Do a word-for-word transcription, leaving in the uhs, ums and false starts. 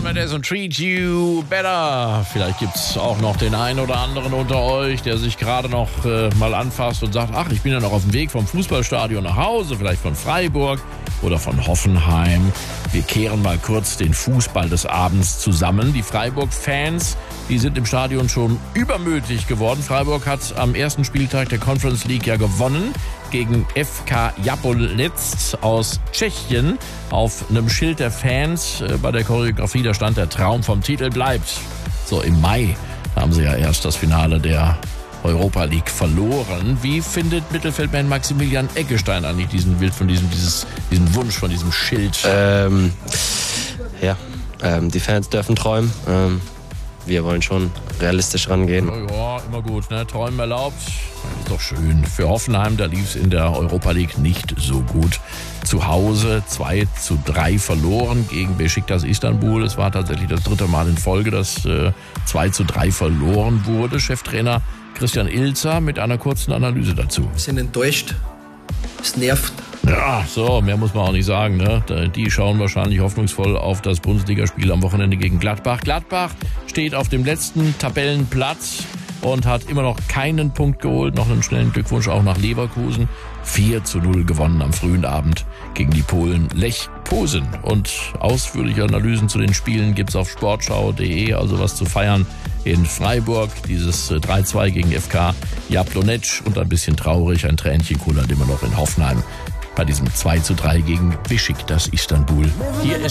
Mendes und Treat You Better. Vielleicht gibt es auch noch den einen oder anderen unter euch, der sich gerade noch äh, mal anfasst und sagt, ach, ich bin ja noch auf dem Weg vom Fußballstadion nach Hause, vielleicht von Freiburg oder von Hoffenheim. Wir kehren mal kurz den Fußball des Abends zusammen. Die Freiburg-Fans, die sind im Stadion schon übermütig geworden. Freiburg hat am ersten Spieltag der Conference League ja gewonnen gegen F K Jablonec aus Tschechien. Auf einem Schild der Fans äh, bei der Choreografie, da stand, der Traum vom Titel bleibt. So, im Mai haben sie ja erst das Finale der Europa League verloren. Wie findet Mittelfeldmann Maximilian Eggestein eigentlich diesen Bild von diesem, dieses, diesen Wunsch von diesem Schild? Ähm, ja, ähm, die Fans dürfen träumen. Ähm, wir wollen schon realistisch rangehen. Ja, immer gut, ne? Träumen erlaubt. Ist doch schön. Für Hoffenheim, da lief es in der Europa League nicht so gut. Zu Hause zwei zu drei verloren gegen Beşiktaş Istanbul. Es war tatsächlich das dritte Mal in Folge, dass äh, zwei zu drei verloren wurde. Cheftrainer Christian Ilzer mit einer kurzen Analyse dazu. Wir sind enttäuscht. Es nervt. Ja, so, mehr muss man auch nicht sagen, ne? Die schauen wahrscheinlich hoffnungsvoll auf das Bundesligaspiel am Wochenende gegen Gladbach. Gladbach steht auf dem letzten Tabellenplatz und hat immer noch keinen Punkt geholt. Noch einen schnellen Glückwunsch auch nach Leverkusen. vier zu null gewonnen am frühen Abend gegen die Polen Lech Posen. Und ausführliche Analysen zu den Spielen gibt's auf sportschau punkt de, also was zu feiern in Freiburg. Dieses drei zu zwei gegen F K Jablonec und ein bisschen traurig, ein Tränchen kullert immer noch in Hoffenheim bei diesem zwei zu drei gegen Beşiktaş Istanbul. Hier ist